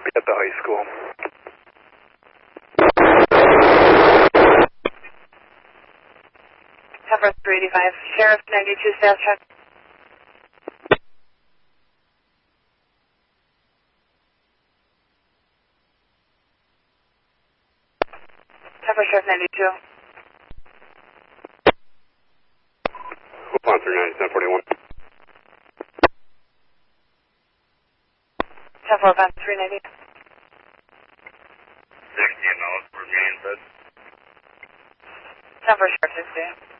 at the high school. 385, Sheriff 92 staff truck. Sheriff 92. Hold on, 39741. 1045, 390. 16 miles, we're getting fed. 10 for Sheriff 60.